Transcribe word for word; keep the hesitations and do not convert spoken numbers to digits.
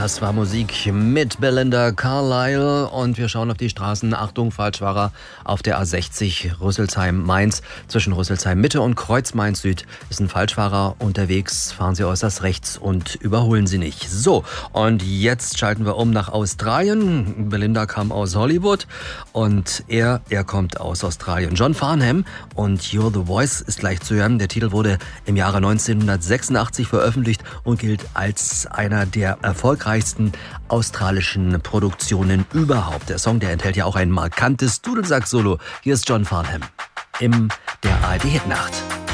Das war Musik mit Belinda Carlisle und wir schauen auf die Straßen. Achtung, Falschfahrer auf der A sechzig Rüsselsheim-Mainz. Zwischen Rüsselsheim-Mitte und Kreuz-Mainz-Süd ist ein Falschfahrer unterwegs. Fahren Sie äußerst rechts und überholen Sie nicht. So, und jetzt schalten wir um nach Australien. Belinda kam aus Hollywood und er, er kommt aus Australien. John Farnham und You're the Voice ist gleich zu hören. Der Titel wurde im Jahre neunzehnhundertsechsundachtzig veröffentlicht und gilt als einer der erfolgreichsten australischen Produktionen überhaupt. Der Song, der enthält ja auch ein markantes Dudelsack-Solo. Hier ist John Farnham in der A R D-Hitnacht.